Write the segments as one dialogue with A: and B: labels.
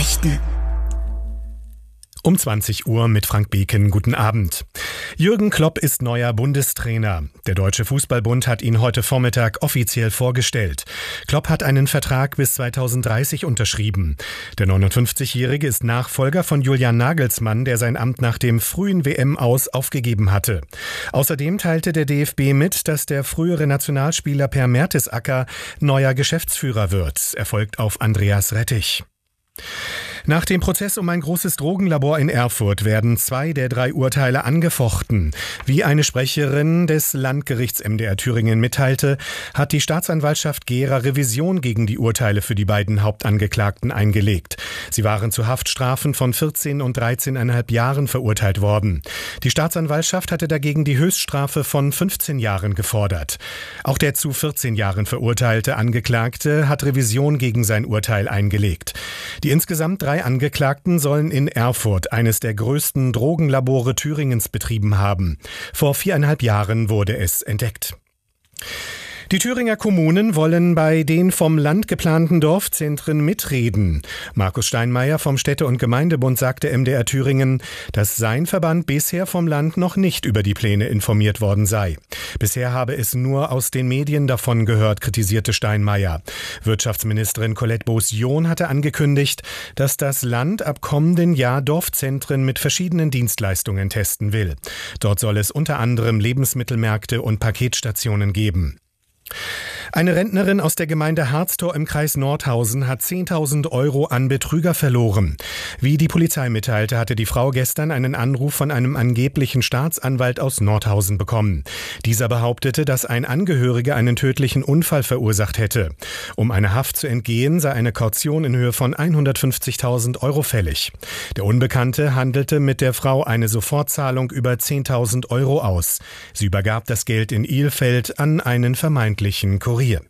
A: Nachrichten.
B: Um 20 Uhr mit Frank Beken. Guten Abend. Jürgen Klopp ist neuer Bundestrainer. Der Deutsche Fußballbund hat ihn heute Vormittag offiziell vorgestellt. Klopp hat einen Vertrag bis 2030 unterschrieben. Der 59-Jährige ist Nachfolger von Julian Nagelsmann, der sein Amt nach dem frühen WM-Aus aufgegeben hatte. Außerdem teilte der DFB mit, dass der frühere Nationalspieler Per Mertesacker neuer Geschäftsführer wird. Er folgt auf Andreas Rettich. Nach dem Prozess um ein großes Drogenlabor in Erfurt werden 2 der 3 Urteile angefochten. Wie eine Sprecherin des Landgerichts MDR Thüringen mitteilte, hat die Staatsanwaltschaft Gera Revision gegen die Urteile für die beiden Hauptangeklagten eingelegt. Sie waren zu Haftstrafen von 14 und 13,5 Jahren verurteilt worden. Die Staatsanwaltschaft hatte dagegen die Höchststrafe von 15 Jahren gefordert. Auch der zu 14 Jahren verurteilte Angeklagte hat Revision gegen sein Urteil eingelegt. Die insgesamt 3 Angeklagten sollen in Erfurt eines der größten Drogenlabore Thüringens betrieben haben. Vor 4,5 Jahren wurde es entdeckt. Die Thüringer Kommunen wollen bei den vom Land geplanten Dorfzentren mitreden. Markus Steinmeier vom Städte- und Gemeindebund sagte MDR Thüringen, dass sein Verband bisher vom Land noch nicht über die Pläne informiert worden sei. Bisher habe es nur aus den Medien davon gehört, kritisierte Steinmeier. Wirtschaftsministerin Colette Beaussion hatte angekündigt, dass das Land ab kommenden Jahr Dorfzentren mit verschiedenen Dienstleistungen testen will. Dort soll es unter anderem Lebensmittelmärkte und Paketstationen geben. Eine Rentnerin aus der Gemeinde Harztor im Kreis Nordhausen hat 10.000 Euro an Betrüger verloren. Wie die Polizei mitteilte, hatte die Frau gestern einen Anruf von einem angeblichen Staatsanwalt aus Nordhausen bekommen. Dieser behauptete, dass ein Angehöriger einen tödlichen Unfall verursacht hätte. Um einer Haft zu entgehen, sei eine Kaution in Höhe von 150.000 Euro fällig. Der Unbekannte handelte mit der Frau eine Sofortzahlung über 10.000 Euro aus. Sie übergab das Geld in Ilfeld an einen vermeintlichen Kurier.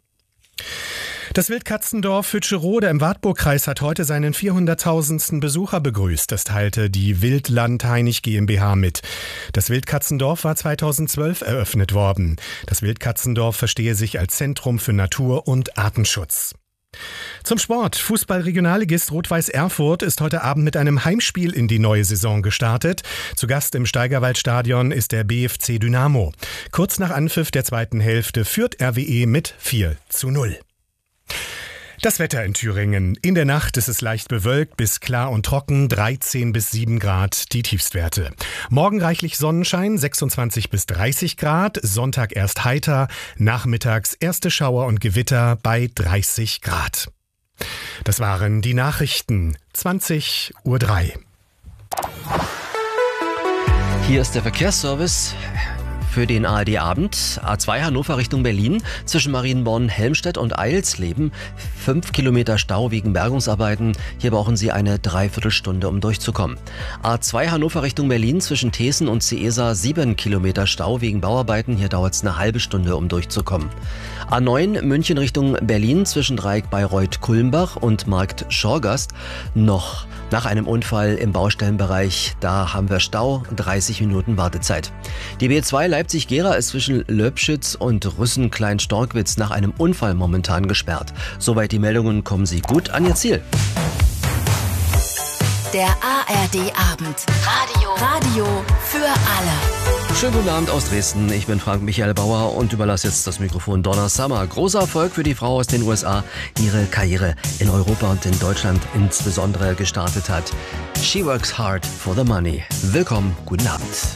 B: Das Wildkatzendorf Hütscherode im Wartburgkreis hat heute seinen 400.000. Besucher begrüßt. Das teilte die Wildland Heinig GmbH mit. Das Wildkatzendorf war 2012 eröffnet worden. Das Wildkatzendorf verstehe sich als Zentrum für Natur- und Artenschutz. Zum Sport. Fußball-Regionalligist Rot-Weiß Erfurt ist heute Abend mit einem Heimspiel in die neue Saison gestartet. Zu Gast im Steigerwaldstadion ist der BFC Dynamo. Kurz nach Anpfiff der zweiten Hälfte führt RWE mit 4:0. Das Wetter in Thüringen. In der Nacht ist es leicht bewölkt bis klar und trocken, 13 bis 7 Grad die Tiefstwerte. Morgen reichlich Sonnenschein, 26 bis 30 Grad, Sonntag erst heiter, nachmittags erste Schauer und Gewitter bei 30 Grad. Das waren die Nachrichten, 20:03 Uhr.
C: Hier ist der Verkehrsservice für den ARD-Abend. A2 Hannover Richtung Berlin zwischen Marienborn, Helmstedt und Eilsleben. 5 Kilometer Stau wegen Bergungsarbeiten. Hier brauchen Sie eine Dreiviertelstunde, um durchzukommen. A2 Hannover Richtung Berlin zwischen Thesen und Ciesa 7 Kilometer Stau wegen Bauarbeiten. Hier dauert es eine halbe Stunde, um durchzukommen. A9 München Richtung Berlin zwischen Dreieck Bayreuth-Kulmbach und Markt Schorgast. Noch nach einem Unfall im Baustellenbereich, da haben wir Stau, 30 Minuten Wartezeit. Die B2 Leipzig-Gera ist zwischen Löbschütz und Rüssen-Klein-Storkwitz nach einem Unfall momentan gesperrt. Soweit die Meldungen, kommen Sie gut an Ihr Ziel.
A: Der ARD-Abend. Radio für alle.
C: Schönen guten Abend aus Dresden. Ich bin Frank Michael Bauer und überlasse jetzt das Mikrofon Donna Summer. Großer Erfolg für die Frau aus den USA, die ihre Karriere in Europa und in Deutschland insbesondere gestartet hat. She works hard for the money. Willkommen, guten Abend.